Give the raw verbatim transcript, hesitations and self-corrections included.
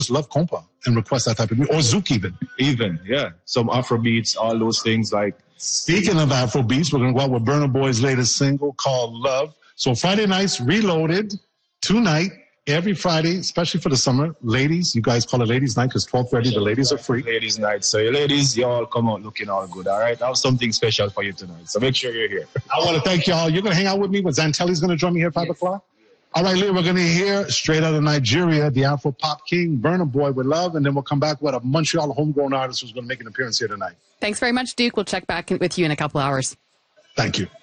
love compa and request that type of music, or zouk even. Even, yeah. Some Afro beats, all those things. Like, speaking of Afro beats, we're going to go out with Burna Boy's latest single called Love. So Friday nights, Reloaded, tonight, every Friday, especially for the summer. Ladies, you guys call it ladies night because twelve thirty, the ladies are free. Ladies night. So you ladies, you all come out looking all good, all right? I have something special for you tonight. So make sure you're here. I want to thank y'all. You're going to hang out with me when Zantelli's going to join me here at five yes. o'clock? All right, Leah, we're going to hear straight out of Nigeria, the Afro pop king, Burna Boy with Love, and then we'll come back with a Montreal homegrown artist who's going to make an appearance here tonight. Thanks very much, Duke. We'll check back with you in a couple hours. Thank you.